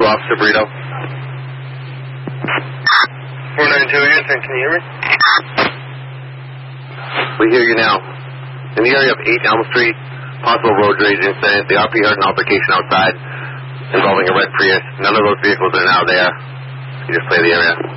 Officer Brito. 492 Anderson, can you hear me? We hear you now. In the area of 8 Elm Street, possible road rage incident. The RP heard an altercation outside involving a red Prius. None of those vehicles are now there. You just play the area.